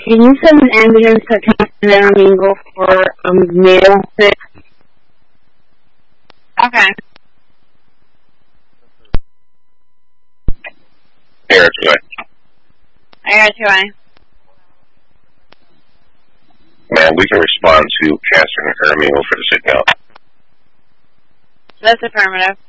Can you send an ambulance to Catherine Armingo for male 6? Okay. Air 2A. Air 2A. Man, we can respond to Catherine Armingo for the signal. That's affirmative.